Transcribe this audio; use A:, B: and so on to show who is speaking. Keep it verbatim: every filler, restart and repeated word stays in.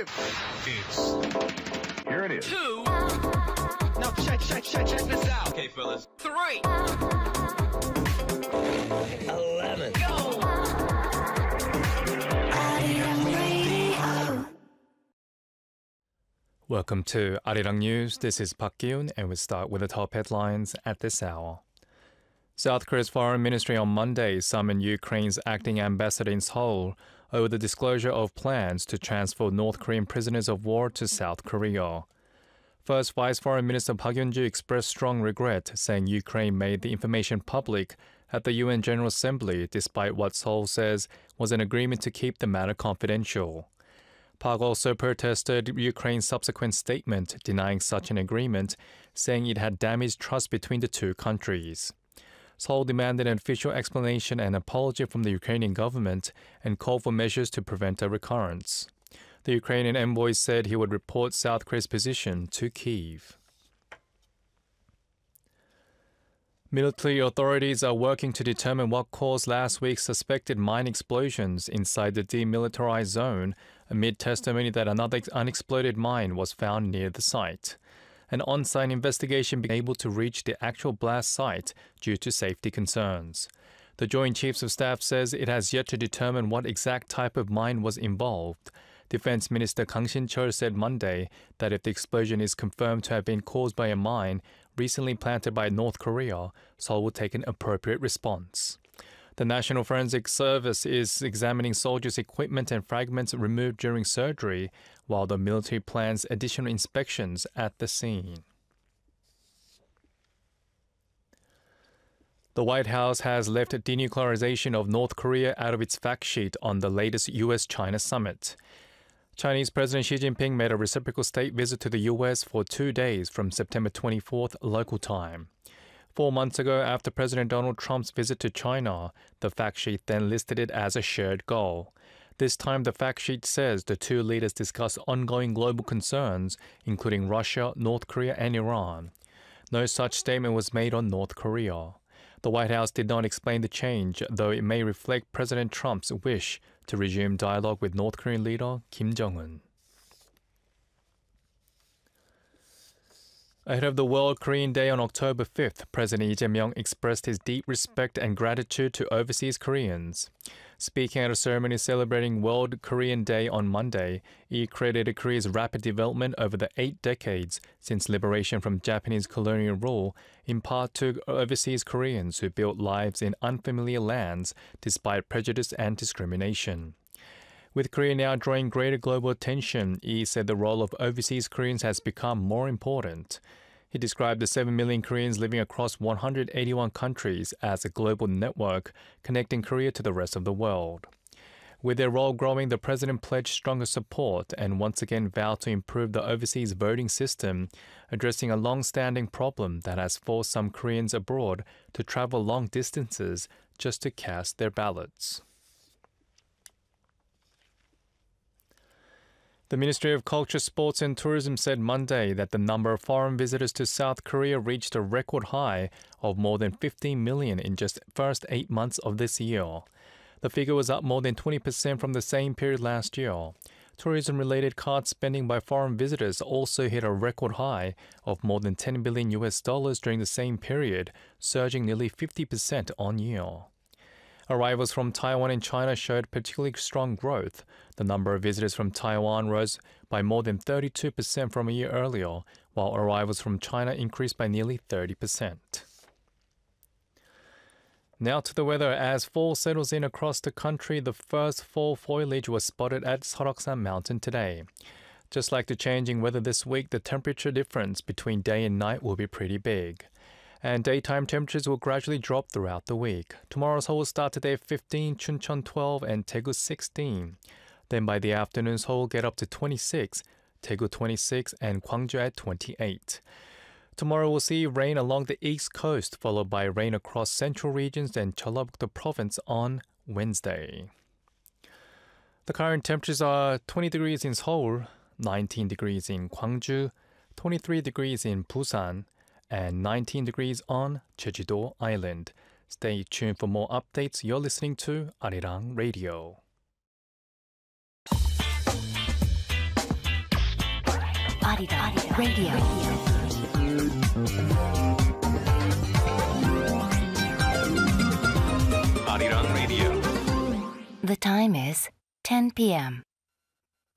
A: Active. It's... Here it is.
B: Two. Now check, check, check, check this out. Okay, fellas. Three. Eleven. Go.
C: Welcome to Arirang News. This is Park Gi-yoon, and we start with the top headlines at this hour. South Korea's foreign ministry on Monday summoned Ukraine's acting ambassador in Seoul over the disclosure of plans to transfer North Korean prisoners of war to South Korea. First Vice Foreign Minister Park Hyun-ju expressed strong regret, saying Ukraine made the information public at the U N General Assembly despite what Seoul says was an agreement to keep the matter confidential. Park also protested Ukraine's subsequent statement denying such an agreement, saying it had damaged trust between the two countries. Seoul demanded an official explanation and apology from the Ukrainian government and called for measures to prevent a recurrence. The Ukrainian envoy said he would report South Korea's position to Kyiv. Military authorities are working to determine what caused last week's suspected mine explosions inside the demilitarized zone amid testimony that another unexploded mine was found near the site. An on-site investigation became able to reach the actual blast site due to safety concerns. The Joint Chiefs of Staff says it has yet to determine what exact type of mine was involved. Defense Minister Kang Shin-cheol said Monday that if the explosion is confirmed to have been caused by a mine recently planted by North Korea, Seoul will take an appropriate response. The National Forensic Service is examining soldiers' equipment and fragments removed during surgery, while the military plans additional inspections at the scene. The White House has left denuclearization of North Korea out of its fact sheet on the latest U S China summit. Chinese President Xi Jinping made a reciprocal state visit to the U S for two days from September twenty-fourth local time. Four months ago, after President Donald Trump's visit to China, the fact sheet then listed it as a shared goal. This time, the fact sheet says the two leaders discussed ongoing global concerns, including Russia, North Korea, and Iran. No such statement was made on North Korea. The White House did not explain the change, though it may reflect President Trump's wish to resume dialogue with North Korean leader Kim Jong-un. Ahead of the World Korean Day on October fifth, President Lee Jae-myung expressed his deep respect and gratitude to overseas Koreans. Speaking at a ceremony celebrating World Korean Day on Monday, he credited Korea's rapid development over the eight decades since liberation from Japanese colonial rule, in part to overseas Koreans who built lives in unfamiliar lands despite prejudice and discrimination. With Korea now drawing greater global attention, Lee said the role of overseas Koreans has become more important. He described the seven million Koreans living across one hundred eighty-one countries as a global network connecting Korea to the rest of the world. With their role growing, the president pledged stronger support and once again vowed to improve the overseas voting system, addressing a long-standing problem that has forced some Koreans abroad to travel long distances just to cast their ballots. The Ministry of Culture, Sports and Tourism said Monday that the number of foreign visitors to South Korea reached a record high of more than fifteen million in just the first eight months of this year. The figure was up more than twenty percent from the same period last year. Tourism-related card spending by foreign visitors also hit a record high of more than ten billion U S dollars during the same period, surging nearly fifty percent on year. Arrivals from Taiwan and China showed particularly strong growth. The number of visitors from Taiwan rose by more than thirty-two percent from a year earlier, while arrivals from China increased by nearly thirty percent. Now to the weather. As fall settles in across the country, the first fall foliage was spotted at Seoraksan Mountain today. Just like the changing weather this week, the temperature difference between day and night will be pretty big. And daytime temperatures will gradually drop throughout the week. Tomorrow, Seoul will start today at fifteen, Chuncheon twelve, and Daegu sixteen. Then by the afternoon, Seoul will get up to twenty-six, Daegu twenty-six, and Gwangju at twenty-eight. Tomorrow we'll see rain along the east coast, followed by rain across central regions and Jeollabuk-do province on Wednesday. The current temperatures are twenty degrees in Seoul, nineteen degrees in Gwangju, twenty-three degrees in Busan, and nineteen degrees on Jeju-do Island. Stay tuned for more updates. You're listening to Arirang Radio.
D: Arirang Radio.
A: Arirang Radio.
D: The time is ten p m